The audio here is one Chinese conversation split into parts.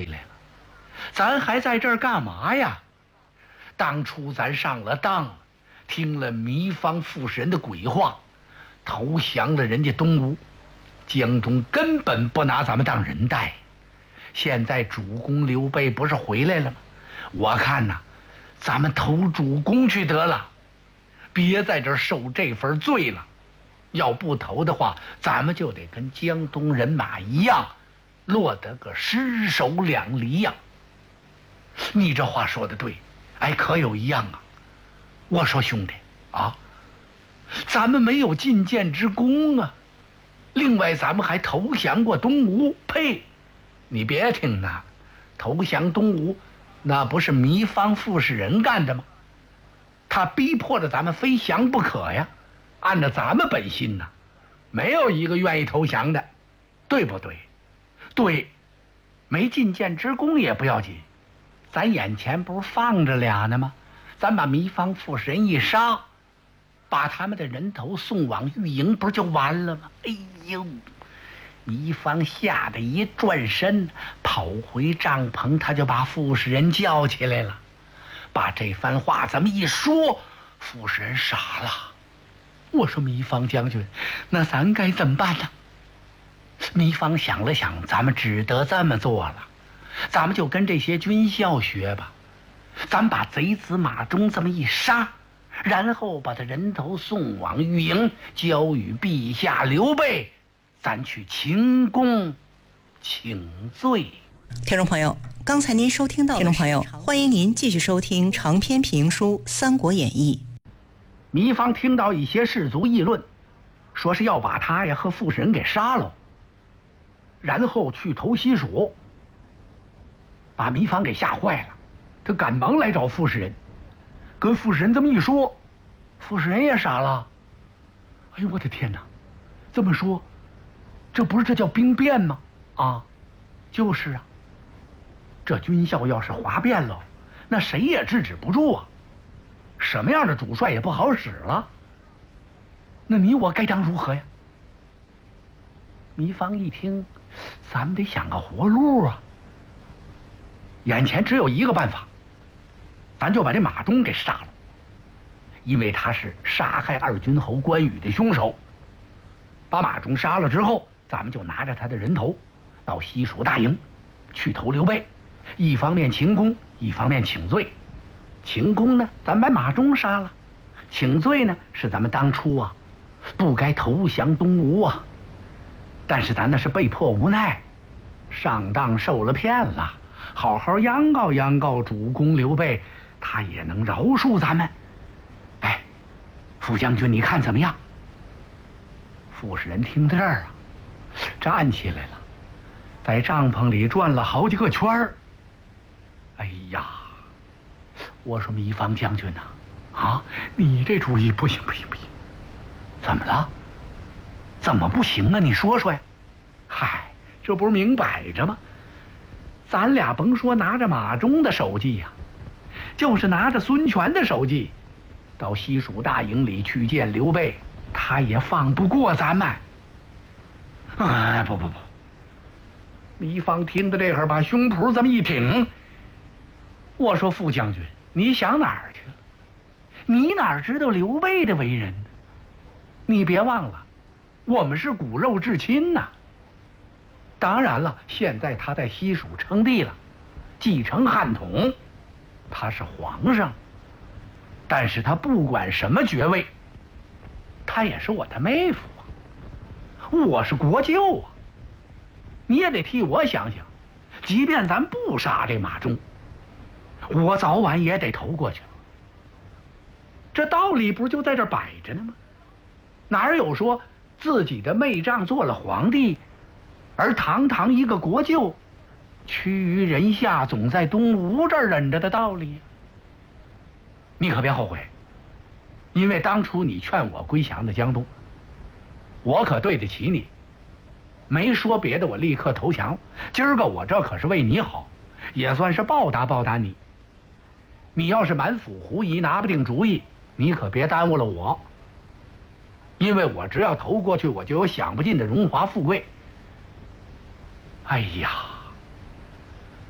回来了，咱还在这儿干嘛呀？当初咱上了当，听了糜芳副使人的鬼话，投降了人家东吴，江东根本不拿咱们当人待。现在主公刘备不是回来了吗？我看呐，咱们投主公去得了，别在这儿受这份罪了。要不投的话，咱们就得跟江东人马一样，落得个尸首两离呀。你这话说的对，哎，可有一样啊。我说兄弟啊，咱们没有进谏之功啊。另外，咱们还投降过东吴，呸！你别听他，投降东吴，那不是糜芳副使人干的吗？他逼迫着咱们非降不可呀。按照咱们本心呐，没有一个愿意投降的，对不对？对，没进谏之功也不要紧，咱眼前不是放着俩呢吗？咱把糜芳副使人一杀，把他们的人头送往御营，不是就完了吗？哎呦！糜芳吓得一转身，跑回帐篷，他就把副使人叫起来了，把这番话这么一说，副使人傻了。我说糜芳将军，那咱该怎么办呢？糜芳想了想，咱们只得这么做了，咱们就跟这些军校学吧，咱把贼子马忠这么一杀，然后把他人头送往御营，交与陛下刘备，咱去请功请罪。 听众朋友，刚才您收听到的，听众朋友，欢迎您继续收听长篇评书《三国演义》。 糜芳听到一些士卒议论，说是要把他呀和副使人给杀了，然后去投西蜀，把糜芳给吓坏了。他赶忙来找副使人，跟副使人这么一说，副使人也傻了。哎呦我的天哪，这么说这不是这叫兵变吗？啊，就是啊，这军校要是哗变了，那谁也制止不住啊，什么样的主帅也不好使了。那你我该当如何呀？糜芳一听，咱们得想个活路啊。眼前只有一个办法，咱就把这马忠给杀了，因为他是杀害二军侯关羽的凶手。把马忠杀了之后，咱们就拿着他的人头到西蜀大营去投刘备，一方面请功，一方面请罪。请功呢，咱把马忠杀了；请罪呢，是咱们当初啊不该投降东吴啊。但是咱那是被迫无奈，上当受了骗了，好好央告央告主公刘备，他也能饶恕咱们。哎，副将军你看怎么样？副使人听到这儿啊，站起来了，在帐篷里转了好几个圈儿。哎呀，我说糜芳将军呐，啊，你这主意不行不行不行！怎么了？怎么不行啊？你说说呀。嗨，这不是明摆着吗？咱俩甭说拿着马忠的手记呀，就是拿着孙权的手记，到西蜀大营里去见刘备，他也放不过咱们。哎，不，糜芳听到这会儿，把胸脯这么一挺。我说副将军，你想哪儿去了？你哪知道刘备的为人呢？你别忘了，我们是骨肉至亲呐。当然了，现在他在西蜀称帝了，继承汉统，他是皇上。但是他不管什么爵位，他也是我的妹夫啊，我是国舅啊。你也得替我想想，即便咱不杀这马忠，我早晚也得投过去。这道理不就在这摆着呢吗？哪有说自己的妹丈做了皇帝，而堂堂一个国舅，屈于人下，总在东吴这儿忍着的道理？你可别后悔，因为当初你劝我归降的江东，我可对得起你，没说别的，我立刻投降。今儿个我这可是为你好，也算是报答报答你。你要是满腹狐疑，拿不定主意，你可别耽误了我，因为我只要投过去，我就有享不尽的荣华富贵。哎呀，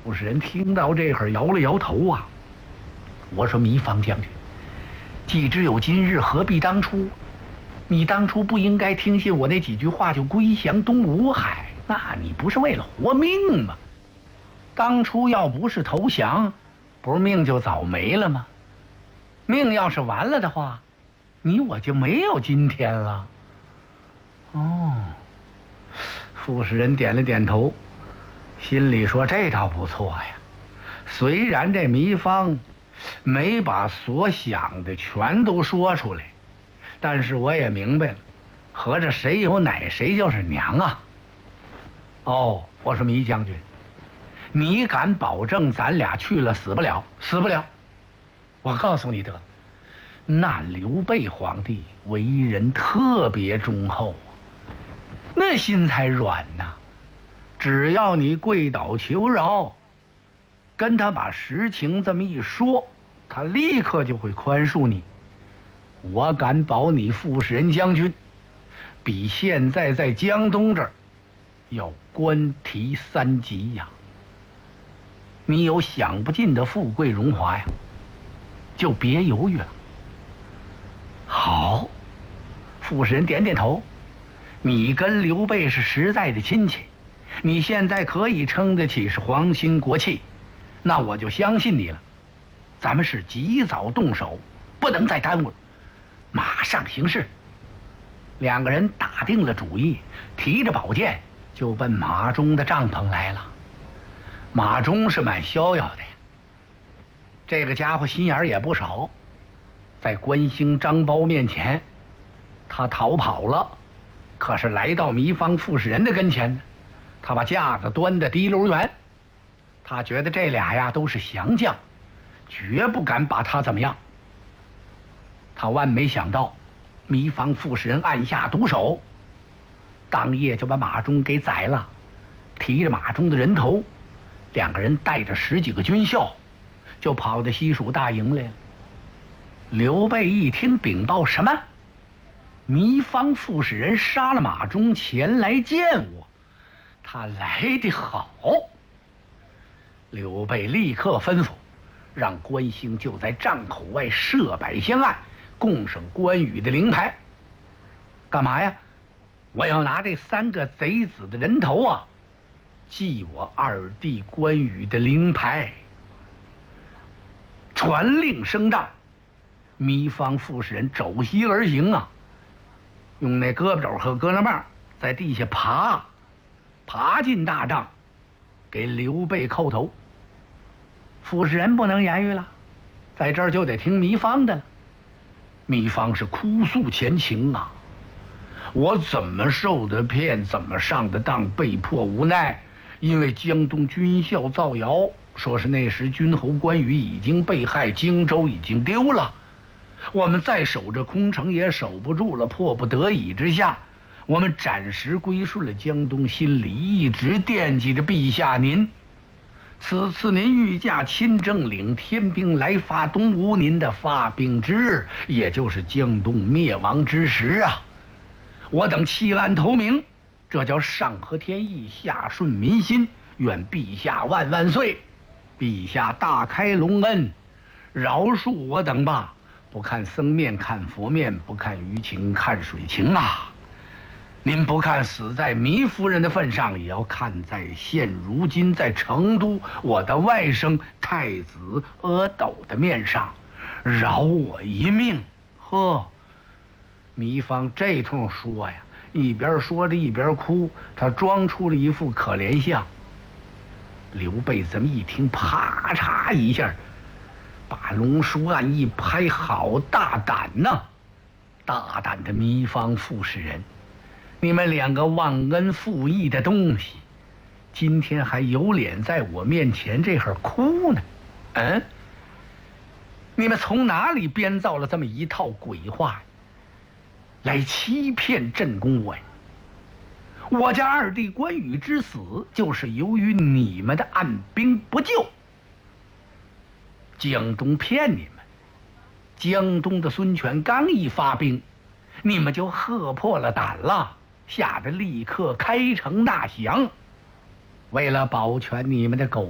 傅士仁听到这会儿摇了摇头啊。我说糜芳将军，既知有今日，何必当初？你当初不应该听信我那几句话就归降东吴海，那你不是为了活命吗？当初要不是投降，不是命就早没了吗？命要是完了的话，你我就没有今天了。哦，傅士仁点了点头，心里说这倒不错呀。虽然这糜芳没把所想的全都说出来，但是我也明白了，合着谁有奶谁就是娘啊。哦，我说糜将军，你敢保证咱俩去了死不了？死不了。我告诉你得，那刘备皇帝为人特别忠厚，那心才软呐。只要你跪倒求饶，跟他把实情这么一说，他立刻就会宽恕你。我敢保你傅士仁将军比现在在江东这儿要官提3级呀。你有享不尽的富贵荣华呀，就别犹豫了。好，傅士仁点点头。你跟刘备是实在的亲戚，你现在可以称得起是皇亲国戚，那我就相信你了。咱们是及早动手，不能再耽误了，马上行事。两个人打定了主意，提着宝剑就奔马忠的帐篷来了。马忠是蛮逍遥的，这个家伙心眼也不少，在关兴、张苞面前，他逃跑了，可是来到糜芳、傅士仁的跟前呢，他把架子端得滴溜圆。他觉得这俩呀都是降将，绝不敢把他怎么样。他万没想到，糜芳、傅士仁暗下毒手，当夜就把马忠给宰了，提着马忠的人头，两个人带着10几个军校，就跑到西蜀大营来了。刘备一听禀报，什么？糜芳、傅士仁杀了马忠前来见我，他来得好。刘备立刻吩咐，让关兴就在帐口外设摆香案，供上关羽的灵牌。干嘛呀？我要拿这3个贼子的人头啊，祭我二弟关羽的灵牌。传令声荡，糜芳、傅士仁肘膝而行啊，用那胳膊肘和胳膊棒在地下爬进大帐，给刘备叩头。傅士仁不能言语了，在这儿就得听糜芳的了。糜芳是哭诉前情啊，我怎么受的骗，怎么上的当，被迫无奈。因为江东军校造谣，说是那时军侯关羽已经被害，荆州已经丢了，我们再守着空城也守不住了，迫不得已之下，我们暂时归顺了江东，心里一直惦记着陛下您。此次您御驾亲征，领天兵来发东吴，您的发兵之日，也就是江东灭亡之时啊！我等弃暗投明，这叫上合天意，下顺民心。愿陛下万万岁！陛下大开隆恩，饶恕我等吧！不看僧面看佛面，不看鱼情看水情啊！您不看死在糜夫人的份上，也要看在现如今在成都我的外甥太子阿斗的面上，饶我一命。呵，糜芳这通说呀，一边说着一边哭，他装出了一副可怜相。刘备这么一听，啪嚓一下把龙书案一拍，好大胆呐！大胆的糜芳、傅士仁，你们2个忘恩负义的东西，今天还有脸在我面前这会儿哭呢？你们从哪里编造了这么一套鬼话，来欺骗朕公我呀？我家二弟关羽之死，就是由于你们的按兵不救。江东骗你们，江东的孙权刚一发兵，你们就喝破了胆了，吓得立刻开城大降。为了保全你们的狗